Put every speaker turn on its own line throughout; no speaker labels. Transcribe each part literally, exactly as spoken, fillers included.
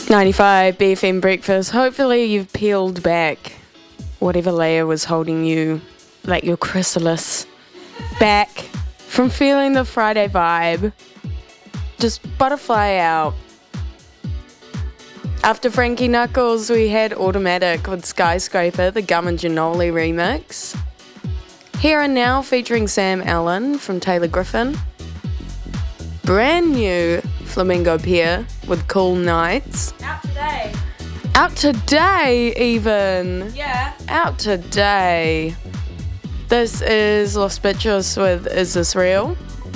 ninety-five B F M Breakfast. Hopefully you've peeled back whatever layer was holding you, like your chrysalis, back from feeling the Friday vibe. Just butterfly out. After Frankie Knuckles, we had Automatic with Skyscraper, the Gum and Ginoli remix. Here and Now featuring Sam Allen from Taylor Griffin. Brand new Flamingo Pier with Cool Nights.
Out today.
Out today, even.
Yeah.
Out today. This is Los Bichos with Is This Real?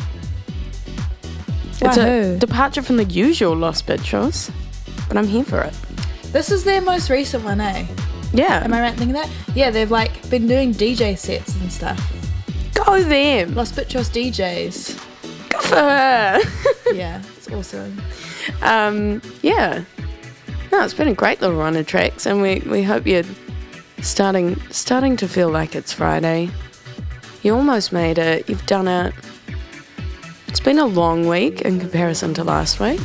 It's
Wahoo.
a departure from the usual Los Bichos, but I'm here for it.
This is their most recent one, eh?
Yeah.
Am I right thinking that? Yeah, they've like been doing D J sets and stuff.
Go them.
Los Bichos D Js.
Go for her.
Yeah, it's awesome.
um, yeah. No, it's been a great little run of tracks, and we, we hope you're starting starting to feel like it's Friday. You almost made it. You've done it. It's been a long week in comparison to last week.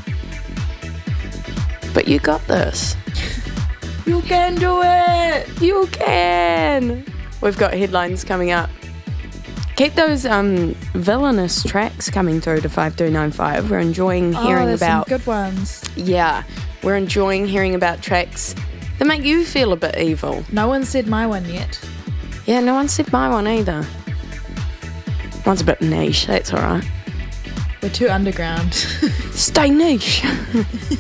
But you got this.
You can do it!
You can! We've got headlines coming up. Keep those um, villainous tracks coming through to five three nine five. We're enjoying hearing
oh, there's
about...
some good ones.
Yeah, we're enjoying hearing about tracks that make you feel a bit evil.
No one said my one yet.
Yeah, no one said my one either. One's a bit niche, that's alright.
We're too underground.
Stay niche.